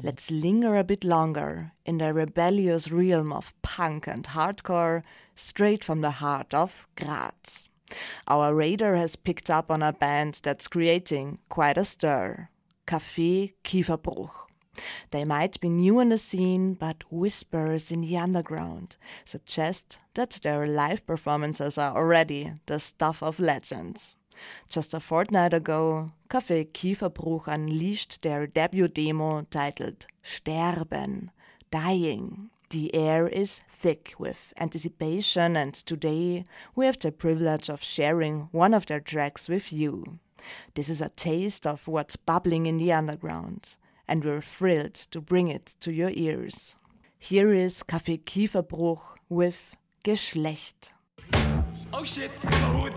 Let's linger a bit longer in the rebellious realm of punk and hardcore, straight from the heart of Graz. Our radar has picked up on a band that's creating quite a stir. Café Kieferbruch. They might be new in the scene, but whispers in the underground suggest that their live performances are already the stuff of legends. Just a fortnight ago, Café Kieferbruch unleashed their debut demo titled Sterben, Dying. The air is thick with anticipation, and today we have the privilege of sharing one of their tracks with you. This is a taste of what's bubbling in the underground, and we're thrilled to bring it to your ears. Here is Café Kieferbruch with Geschlecht. Oh shit!